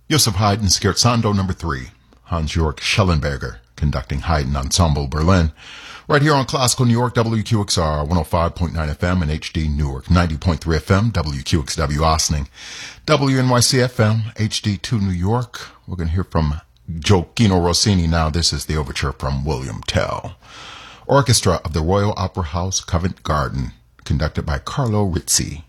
Joseph Haydn, Scherzando No. 3. Hans-Jörg Schellenberger conducting Haydn Ensemble Berlin. Right here on Classical New York, WQXR 105.9 FM and HD Newark, 90.3 FM, WQXW Ossining, WNYC FM, HD2 New York. We're going to hear from Gioacchino Rossini now. This is the overture from William Tell. Orchestra of the Royal Opera House, Covent Garden, conducted by Carlo Rizzi.